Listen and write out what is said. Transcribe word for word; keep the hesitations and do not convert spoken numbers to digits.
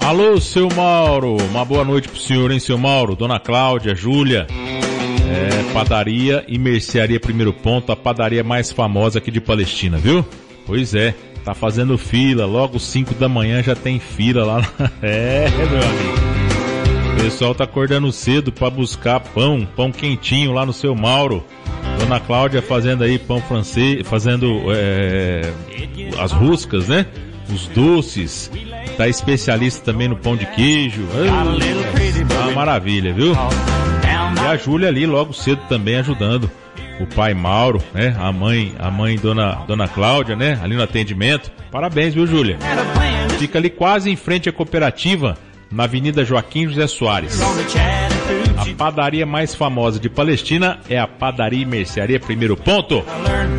Alô, seu Mauro, uma boa noite pro senhor, hein, seu Mauro? Dona Cláudia, Júlia, é, padaria e mercearia Primeiro Ponto, a padaria mais famosa aqui de Palestina, viu? Pois é, tá fazendo fila, logo cinco da manhã já tem fila lá. É, meu amigo. O pessoal tá acordando cedo pra buscar pão, pão quentinho lá no seu Mauro. Dona Cláudia fazendo aí pão francês, fazendo é, as roscas, né? Os doces. Tá especialista também no pão de queijo. É uma maravilha, viu? E a Júlia ali logo cedo também ajudando o pai Mauro, né? A mãe, a mãe Dona, Dona Cláudia, né? Ali no atendimento. Parabéns, viu, Júlia? Fica ali quase em frente à cooperativa, na Avenida Joaquim José Soares. A padaria mais famosa de Palestina é a Padaria e Mercearia Primeiro Ponto.